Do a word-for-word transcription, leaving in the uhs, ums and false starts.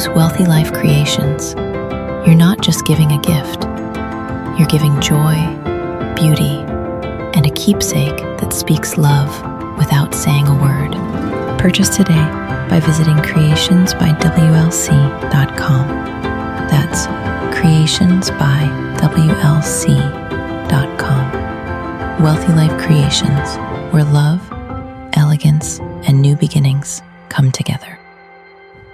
choose Wealthy Life Creations, you're not just giving a gift, you're giving joy, beauty, and a keepsake that speaks love without saying a word. Purchase today by visiting creations by W L C dot com. That's creations by W L C dot com. Wealthy Life Creations, where love, elegance, and new beginnings come together.